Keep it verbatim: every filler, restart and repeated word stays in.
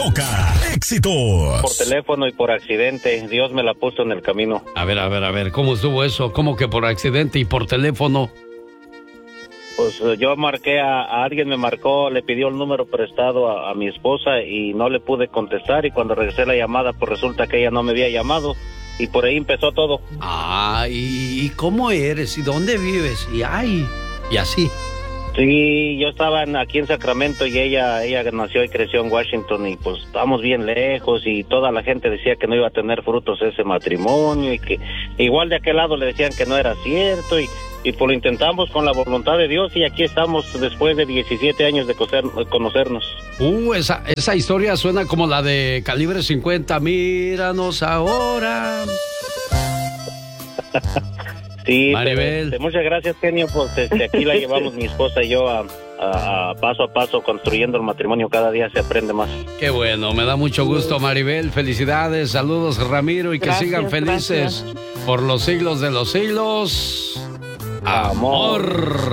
toca éxitos. Por teléfono y por accidente, Dios me la puso en el camino. A ver, a ver, a ver, ¿cómo estuvo eso? ¿Cómo que por accidente y por teléfono? Pues yo marqué a, a alguien, me marcó, le pidió el número prestado a, a mi esposa y no le pude contestar, y cuando regresé la llamada, pues resulta que ella no me había llamado, y por ahí empezó todo. Ah, ¿y cómo eres? ¿Y dónde vives? Y ay, y así. Sí, yo estaba en, aquí en Sacramento, y ella ella nació y creció en Washington, y pues estábamos bien lejos, y toda la gente decía que no iba a tener frutos ese matrimonio, y que igual de aquel lado le decían que no era cierto, y, y pues lo intentamos con la voluntad de Dios, y aquí estamos después de diecisiete años de coser, conocernos. Uh, esa, esa historia suena como la de Calibre cincuenta, míranos ahora. Sí, Maribel. Este, muchas gracias, genio, pues este, aquí la llevamos mi esposa y yo a, a, a paso a paso construyendo el matrimonio. Cada día se aprende más. Qué bueno, me da mucho gusto, Maribel. Felicidades, saludos, Ramiro, y gracias, que sigan felices gracias. Por los siglos de los siglos. Amor.